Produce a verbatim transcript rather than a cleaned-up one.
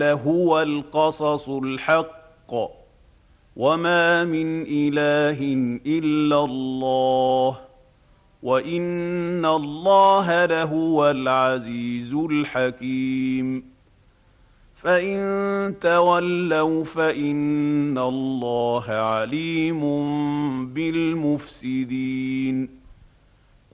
لهو القصص الحق وما من إله إلا الله وإن الله لهو العزيز الحكيم فإن تولوا فإن الله عليم بالمفسدين